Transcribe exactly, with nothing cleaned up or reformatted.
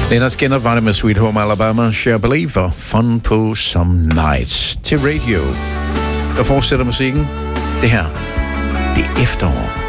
Leonard Skinner var det med Sweet Home Alabama, Cher Believer, Fun på Some Nights til radio. Der fortsætter musikken. Det her, det er efterår.